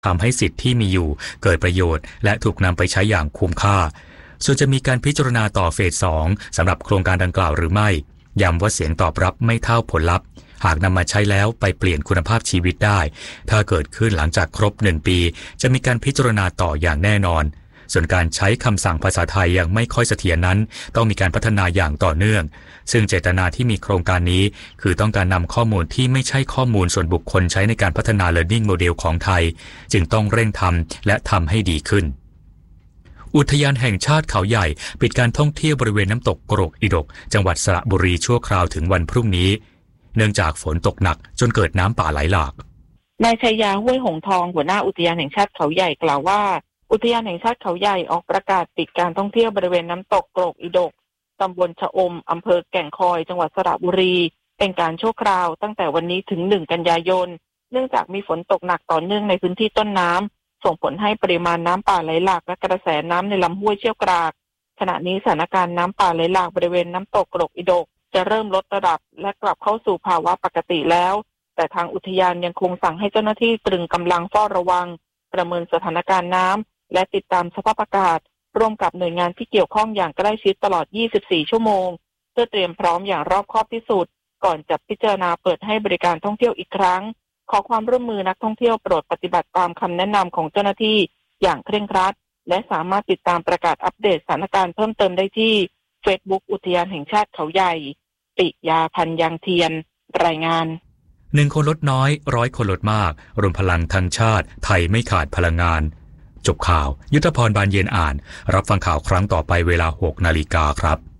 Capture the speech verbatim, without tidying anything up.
ทำให้สิทธิ์ที่มีอยู่เกิดประโยชน์และถูกนำไปใช้อย่างคุ้มค่าส่วนจะมีการพิจารณาต่อเฟสสองสำหรับโครงการดังกล่าวหรือไม่ย้ำว่าเสียงตอบรับไม่เท่าผลลัพธ์หากนำมาใช้แล้วไปเปลี่ยนคุณภาพชีวิตได้ถ้าเกิดขึ้นหลังจากครบหนึ่งปีจะมีการพิจารณาต่ออย่างแน่นอนส่วนการใช้คำสั่งภาษาไทยยังไม่ค่อยเสถียรนั้นต้องมีการพัฒนาอย่างต่อเนื่องซึ่งเจตนาที่มีโครงการนี้คือต้องการนำข้อมูลที่ไม่ใช่ข้อมูลส่วนบุคคลใช้ในการพัฒนา Learning Model ของไทยจึงต้องเร่งทำและทำให้ดีขึ้นอุทยานแห่งชาติเขาใหญ่ปิดการท่องเที่ยวบริเวณน้ำตกกรกอิดกจังหวัดสระบุรีชั่วคราวถึงวันพรุ่งนี้เนื่องจากฝนตกหนักจนเกิดน้ำป่าไหลหลากนายชัยยาห้วยหงทองหัวหน้าอุทยานแห่งชาติเขาใหญ่กล่าวว่าอุทยานแห่งชาติเขาใหญ่ออกประกาศปิดการท่องเที่ยวบริเวณน้ำตกกรกอิดกตำบลชะอมอำเภอแก่งคอยจังหวัดสระบุรีเป็นการชั่วคราวตั้งแต่วันนี้ถึงหนึ่งกันยายนเนื่องจากมีฝนตกหนักต่อเนื่องในพื้นที่ต้นน้ำส่งผลให้ปริมาณน้ำป่าไหลหลากและกระแสน้ำในลำห้วยเชี่ยวกรากขณะนี้สถานการณ์น้ำป่าไหลหลากบริเวณน้ำตกกรกอิดกจะเริ่มลดระดับและกลับเข้าสู่ภาวะปกติแล้วแต่ทางอุทยานยังคงสั่งให้เจ้าหน้าที่ตรึงกำลังเฝ้าระวังประเมินสถานการณ์น้ำและติดตามสภาพอากาศร่วมกับหน่วยงานที่เกี่ยวข้องอย่างใกล้ชิดตลอดยี่สิบสี่ชั่วโมงเพื่อเตรียมพร้อมอย่างรอบคอบที่สุดก่อนจะพิจารณาเปิดให้บริการท่องเที่ยวอีกครั้งขอความร่วมมือนักท่องเที่ยวโปรดปฏิบัติตามคำแนะนำของเจ้าหน้าที่อย่างเคร่งครัดและสามารถติดตามประกาศอัปเดตสถานการณ์เพิ่มเติมได้ที่ Facebook อุทยานแห่งชาติเขาใหญ่ปิยาพันธ์ยังเทียนรายงานหนึ่งคนลดน้อยร้อยคนลดมากรวมพลังทั้งชาติไทยไม่ขาดพลังงานจบข่าวยุทธพรบานเย็นอ่านรับฟังข่าวครั้งต่อไปเวลาหกนาฬิกาครับ